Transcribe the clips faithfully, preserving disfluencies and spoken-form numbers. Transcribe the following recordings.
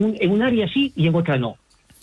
un, en un área sí y en otra no.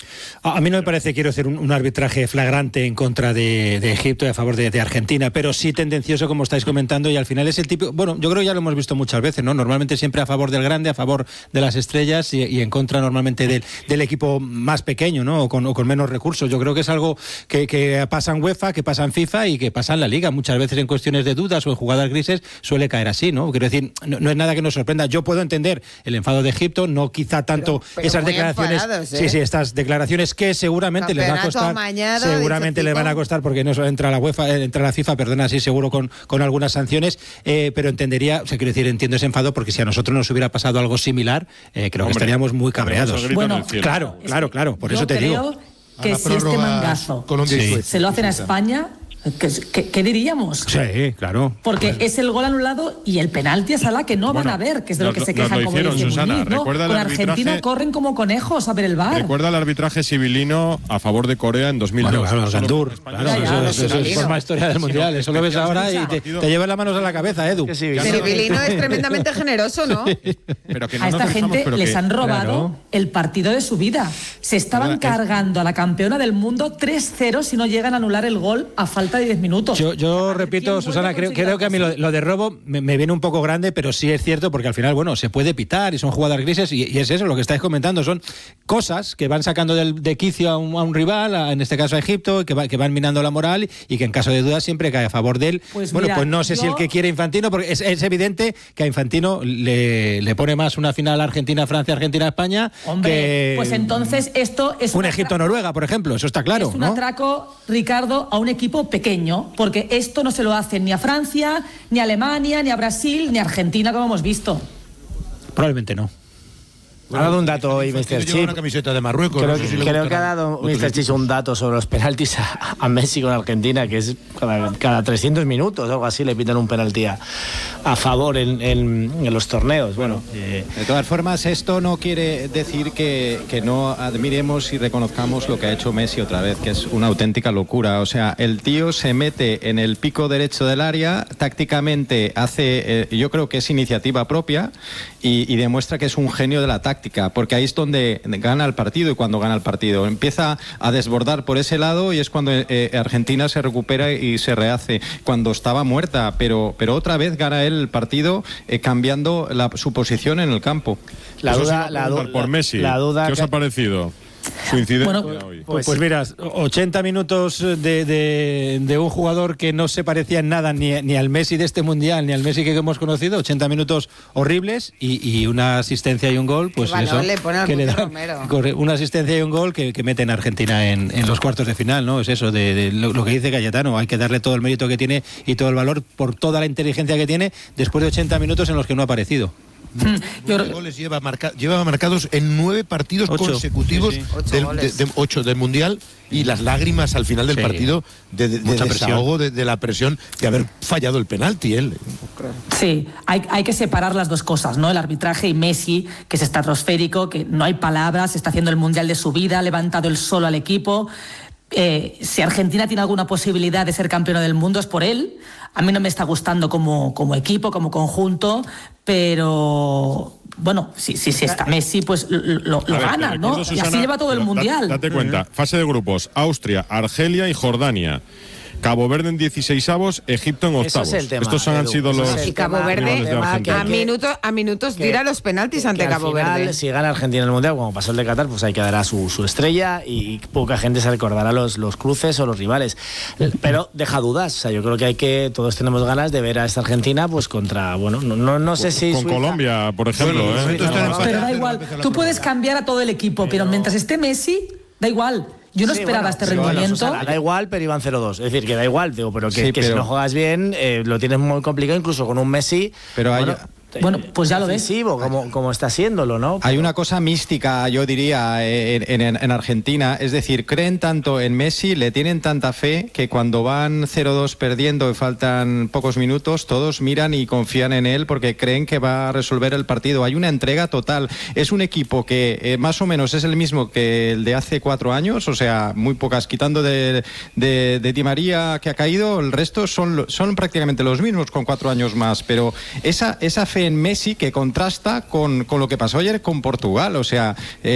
A mí no me parece, quiero decir, un, un arbitraje flagrante en contra de, de Egipto y a favor de, de Argentina, pero sí tendencioso, como estáis comentando, y al final es el tipo, bueno, yo creo que ya lo hemos visto muchas veces, ¿no? Normalmente siempre a favor del grande, a favor de las estrellas y, y en contra normalmente del, del equipo más pequeño, ¿no? O con, o con menos recursos. Yo creo que es algo que, que pasa en UEFA, que pasa en FIFA y que pasa en la Liga. Muchas veces en cuestiones de dudas o en jugadas grises suele caer así, ¿no? Quiero decir, no, no es nada que nos sorprenda. Yo puedo entender el enfado de Egipto, no quizá tanto pero, pero esas muy declaraciones, enfadados, ¿eh? sí, sí, estas declaraciones que seguramente les va a costar, amañado, seguramente les van a costar porque no entra la UEFA, entra la FIFA, perdona, sí, seguro con, con algunas sanciones, eh, pero entendería, o sea, quiero decir, entiendo ese enfado porque si a nosotros nos hubiera pasado algo similar, eh, creo Hombre, que estaríamos muy cabreados. Bueno, claro, claro, claro, por eso te creo digo. que si este mangazo sí. se lo hacen a España, ¿qué, qué, qué diríamos? Sí, claro. Porque pues. es el gol anulado y el penalti a Salah que no bueno, van a ver, que es de lo que nos, se quejan, lo como hicieron, dice Susana, Muniz, ¿no? recuerda Con el Argentina arbitraje, corren como conejos a ver el V A R. Recuerda el arbitraje civilino a favor de Corea en dos mil dos. Bueno, claro, Gandur, claro, ya, ya, eso, ya, eso, eso es forma historia del mundial, eso lo ves ahora y te, te llevas las manos a la cabeza, Edu. Civilino es tremendamente generoso, ¿no? Pero que no a esta nos gente dejamos, les que, han robado claro. el partido de su vida. Se estaban Claro, cargando a la campeona del mundo tres cero si no llegan a anular el gol a falta de diez minutos. Yo, yo repito, Susana, creo, creo que a mí lo, lo de robo me, me viene un poco grande, pero sí es cierto porque al final, bueno, se puede pitar y son jugadas grises y, y es eso, lo que estáis comentando, son cosas que van sacando del, de quicio a un, a un rival, a, en este caso a Egipto, que, va, que van minando la moral y que en caso de duda siempre cae a favor de él. Pues bueno, mira, pues no sé yo... si el que quiere Infantino, porque es, es evidente que a Infantino le, le pone más una final Argentina-Francia, Argentina-España. Hombre, que pues entonces esto es un una... Egipto-Noruega, por ejemplo, eso está claro. Es un ¿no? atraco, Ricardo, a un equipo pequeño, porque esto no se lo hacen ni a Francia, ni a Alemania, ni a Brasil, ni a Argentina, como hemos visto. Probablemente no. Ha dado un dato hoy, mister Chip. Una camiseta de Marruecos. Creo, no sé si creo que ha dado mister Chip un dato sobre los penaltis a, a Messi con Argentina, que es cada, cada trescientos minutos o algo así le pitan un penalti a, a favor en, en, en los torneos. Bueno, eh. De todas formas, esto no quiere decir que, que no admiremos y reconozcamos lo que ha hecho Messi otra vez, que es una auténtica locura. O sea, el tío se mete en el pico derecho del área, tácticamente hace, eh, yo creo que es iniciativa propia y, y demuestra que es un genio de la táctica. Porque ahí es donde gana el partido y cuando gana el partido. Empieza a desbordar por ese lado y es cuando eh, Argentina se recupera y se rehace. Cuando estaba muerta, pero, pero otra vez gana él el partido eh, cambiando la, su posición en el campo. La Eso duda, se la, por la, Messi. la duda ¿Qué os que... ha parecido su incidencia Bueno, hoy? Pues, pues mira, ochenta minutos de, de, de un jugador que no se parecía en nada ni, ni al Messi de este mundial, ni al Messi que hemos conocido, ochenta minutos horribles y, y una asistencia y un gol, pues eso, le pone que le dan una asistencia y un gol que, que meten a Argentina en, en los cuartos de final, ¿no? Es eso, de, de lo, lo que dice Cayetano, hay que darle todo el mérito que tiene y todo el valor por toda la inteligencia que tiene después de ochenta minutos en los que no ha aparecido. Nueve goles lleva, marca, lleva marcados en nueve partidos ocho. consecutivos sí, sí. Ocho del, goles. de, de, ocho del Mundial y las lágrimas al final del sí. partido de, de, de desahogo de, de la presión de haber fallado el penalti él. Sí, hay, hay que separar las dos cosas, ¿no? El arbitraje y Messi, que es estratosférico, que no hay palabras, está haciendo el mundial de su vida, ha levantado el solo al equipo. Eh, si Argentina tiene alguna posibilidad de ser campeona del mundo es por él. A mí no me está gustando como, como equipo, como conjunto, pero bueno, si, si, si está Messi, pues lo, lo ver, gana, ¿no? recuerdo, y así Susana, lleva todo el da, mundial. Date cuenta, fase de grupos: Austria, Argelia y Jordania. Cabo Verde en dieciseisavos, Egipto en octavos. Eso es el tema, Estos han Edu, sido eso los. es el Y Cabo tema, Verde rivales de Argentina. a minutos a minutos que- tira los penaltis que ante al Cabo final, Verde. si gana Argentina en el Mundial, como pasó el de Qatar, pues ahí quedará su, su estrella y poca gente se recordará los, los cruces o los rivales. Pero deja dudas, o sea, yo creo que hay que, todos tenemos ganas de ver a esta Argentina pues contra, bueno, no, no, no sé si Con Suiza- Colombia, por ejemplo. Bueno, ¿eh? Suiza está en Pero da igual, tú puedes cambiar a todo el equipo, pero mientras esté Messi, da igual. Yo no Sí, esperaba bueno, este sí, bueno, rendimiento. Susana, da igual, pero iban cero dos. Es decir, que da igual, digo, pero que, Sí, que pero- si no juegas bien, eh, lo tienes muy complicado, incluso con un Messi. Pero hay- bueno, Bueno, pues ya lo ves. defensivo, como, como está haciéndolo, ¿no? Hay una cosa mística, yo diría, en, en- en Argentina. Es decir, creen tanto en Messi, le tienen tanta fe, que cuando van cero dos perdiendo y faltan pocos minutos, todos miran y confían en él porque creen que va a resolver el partido. Hay una entrega total. Es un equipo que eh, más o menos es el mismo que el de hace cuatro años, o sea, muy pocas, quitando de, de, de Di María que ha caído, el resto son, son prácticamente los mismos con cuatro años más. Pero esa, esa fe en Messi que contrasta con, con lo que pasó ayer con Portugal, o sea... Eh,